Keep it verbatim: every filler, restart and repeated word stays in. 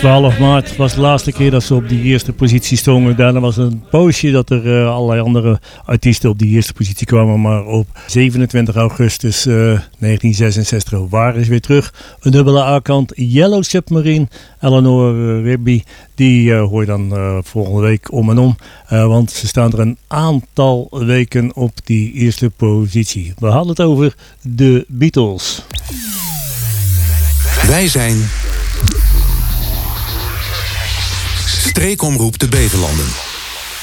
twaalf maart was de laatste keer dat ze op die eerste positie stonden. Daarna was een poosje dat er uh, allerlei andere artiesten op die eerste positie kwamen. Maar op zevenentwintig augustus uh, negentien zesenzestig waren ze weer terug. Een dubbele A-kant, Yellow Submarine, Eleanor uh, Rigby. Die uh, hoor je dan uh, volgende week om en om. Uh, want ze staan er een aantal weken op die eerste positie. We hadden het over de Beatles. Wij zijn Streekomroep de Beverlanden.